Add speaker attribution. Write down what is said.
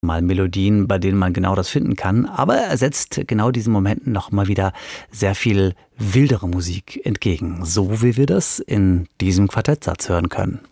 Speaker 1: mal Melodien, bei denen man genau das finden kann, aber er setzt genau diesen Momenten noch mal wieder sehr viel wildere Musik entgegen, so wie wir das in diesem Quartettsatz hören können.